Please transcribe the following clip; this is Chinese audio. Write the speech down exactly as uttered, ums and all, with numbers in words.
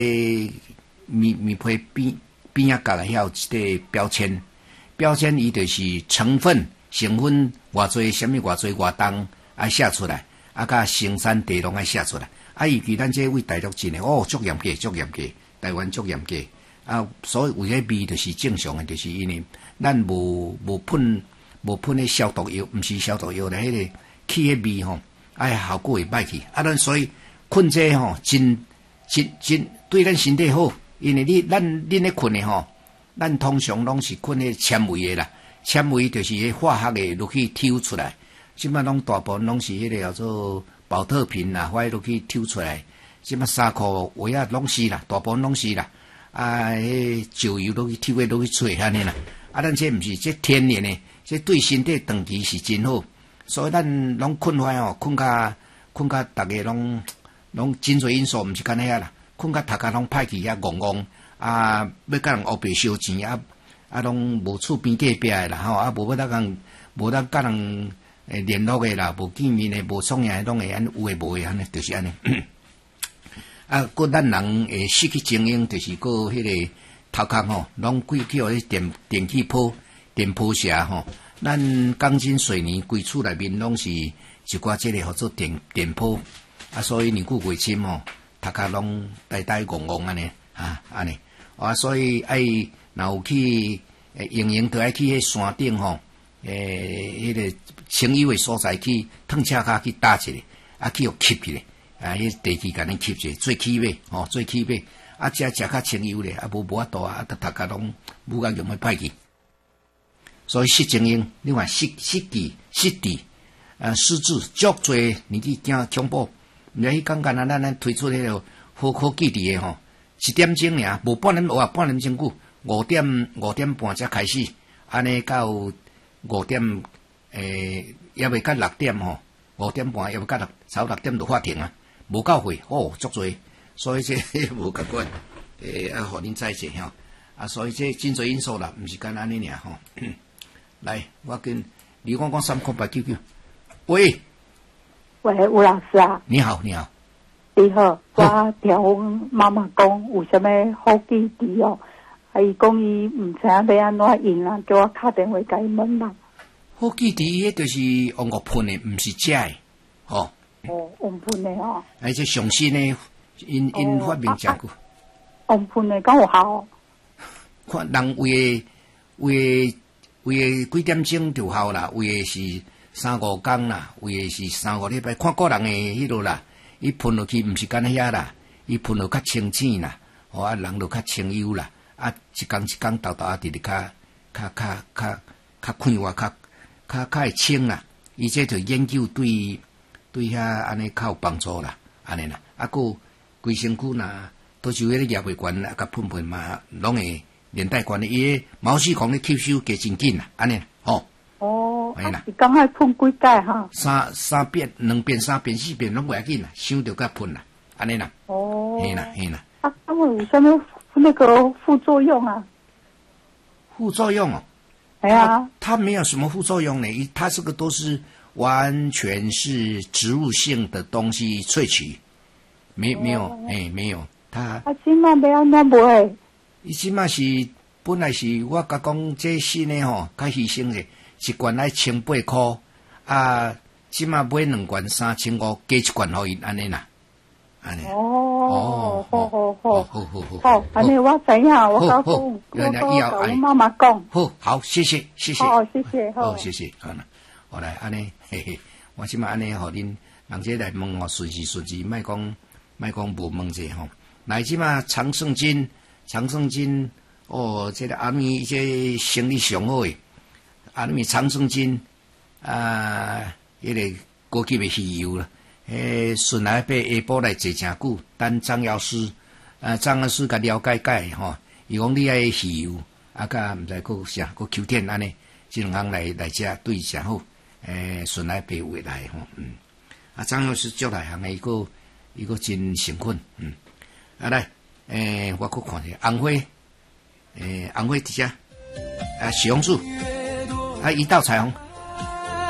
诶，米米皮边边啊角啊，遐有一个标签，标签伊就是成分成分偌济，什么偌济偌重啊写出来，啊甲生产地拢爱写出来。啊，尤其咱这位大陆进的哦，足严格，足严格，台湾足严格。啊，所以有迄味就是正常的，就是因为咱无无喷无喷迄消毒药，毋是消毒药咧，迄、那个去迄味吼，哎效果会歹去。啊，咱所以困这吼，真真真对咱身体好，因为你咱恁咧困的吼，咱通常拢是困迄纤维的啦，纤维就是迄化学的落去抽出来，即摆拢大部分拢是迄个叫做保特瓶啦，或者落去抽出来，即摆衫裤鞋啊拢是啦，大部分拢是啦。啊，迄石油落去抽诶，落去吹安尼啦。啊，咱这毋是，这天然诶，这对身体长期是真好。所以咱拢困坏吼，困较困较，逐个拢拢真侪因素，毋是干遐啦。困较头壳拢歹去遐戆戆，啊，要甲人黑白烧钱啊，啊，拢无厝边隔壁诶啦吼，啊，无要得人，无得甲人诶联络诶啦，无见面诶，无创业拢会安有诶无诶安尼，就是安尼。啊，个咱人诶失去精英，就是个迄个头壳吼，拢规去互迄电电气泡、电波射吼。咱钢筋水泥规厝内面拢是一寡即个叫做电电波，啊，所以年久月深吼，头壳拢呆呆戆戆安尼啊，安尼啊，所以爱若有去诶，用用都爱去迄山顶吼，诶，迄、那个清幽诶所在去，褪车骹去搭一下，啊，去互吸起来。啊，迄地气甲恁吸者，做起码，吼、哦，做起码，啊，食食较清幽咧，啊，无无法度啊，啊，头壳拢无甲用要歹去。所以失精英，你看失失智、失智，啊，失智，足侪年纪惊恐怖。毋是迄刚刚啊，咱咱推出迄个好科技伫诶吼，一点钟尔，无半点话半点钟久，五点五点半才开始，安尼到五点诶，也未到六点吼，五点半也未到六，差不多六點就法庭啊。无够会哦，足多，所以这无共款，诶、欸，啊，互恁知者吼，啊，所以这真侪因素啦，毋是干安尼尔吼。来，我跟你讲讲三空八九九，喂， 喂，吴老师啊， 你好，你好， 你好，我听阮妈妈讲有啥物好记忆哦，啊，伊讲伊毋知影要安怎用啊，叫我打电话甲伊问啦。 好记忆，迄就是用个喷的，毋是假的，吼。 哦，温喷的哦， 而且上新的，因因发明真久。 温喷的敢有效？ 看人为为为几点钟就效啦，为是三五工啦，为是三五礼拜，看个人的迄落啦。伊喷落去毋是干遐啦，伊喷落较清醒啦，哦啊人就较清幽啦，啊一工一工豆豆啊，直直较较较较较快活，较较较会清啦。伊这就研究对。对遐安尼较有帮助啦，安尼啦，啊，个规身躯若都是迄个业袂悬啊，甲喷喷嘛，拢会连带关的，伊个毛细孔咧吸收加真紧啦，安尼吼。 哦，哎啦，是刚才喷几盖哈？ 三三遍、两遍、三遍、四遍拢袂要紧啦，想着甲喷啦，安尼啦。 哦。 嘿啦，嘿啦。 啊，他们有啥物那个副作用啊？ 副作用哦。 哎呀。 它没有什么副作用呢，它这个都是。完全是植物性的东西萃取，没没有，哎、哦，没有。它啊，即马要安怎卖？ 伊即马是本来是我甲讲这新的吼，较牺牲者，一罐爱千八箍，啊，即马买两罐三千五，加一罐互因安尼啦，安尼。 哦，好好好， 好好好， 好，安尼我知影，我甲讲，我甲我妈妈讲。 好，好，谢谢，谢谢。 好，谢谢， 好，谢谢，好啦。好来，安尼，嘿嘿，我即马安尼，互恁人这来问我顺序顺序，莫讲莫讲无问者吼。来，即马长胜金，长胜金，哦，这个阿咪这生意上好诶，阿咪长胜金啊，迄、那个高级诶鱼油啦，诶，顺来被下晡来坐诚久，等张药师，啊，张药师甲了解解吼，伊讲你爱鱼油，啊，甲毋知佫啥，佫秋天安尼，即两项来来食对诚好。诶，顺来白话来吼，嗯，啊，张老师足内行诶，伊个伊个真诚恳，嗯，啊来，诶，我佫看下红花，诶，红花伫遮，啊，西红柿，啊，一道彩虹，